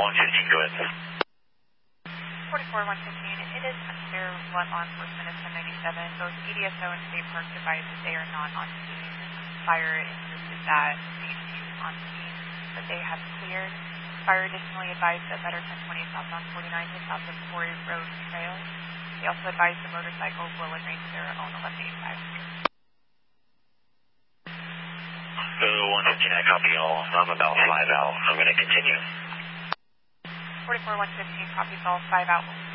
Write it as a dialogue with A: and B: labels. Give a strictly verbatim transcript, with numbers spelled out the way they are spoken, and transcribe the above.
A: one fifteen, go ahead.
B: forty-four one fifteen, it is unclear what law enforcement is ten ninety-seven. Both E D S O and State Park advise that they are not on scene. Fire insisted that these two on scene, but they have cleared. Fire additionally advised that Better ten twenty south on forty-nine to south of Quarry Road Trail. They also advised the motorcycle will arrange their own eleven eighty-five.
A: So one fifteen, I copy all. I'm about five out. I'm going to continue.
B: forty-four one fifteen, copies all, five out.